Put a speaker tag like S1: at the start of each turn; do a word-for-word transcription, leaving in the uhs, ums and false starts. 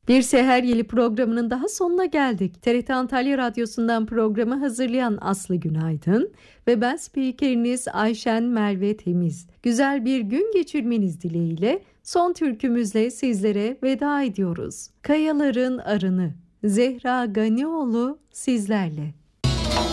S1: Bir Seher Yeli programının daha sonuna geldik. T R T Antalya Radyosu'ndan programı hazırlayan Aslı Günaydın ve ben spikeriniz Ayşen Merve Temiz. Güzel bir gün geçirmeniz dileğiyle son türkümüzle sizlere veda ediyoruz. Kayaların Arını, Zehra Ganioğlu sizlerle.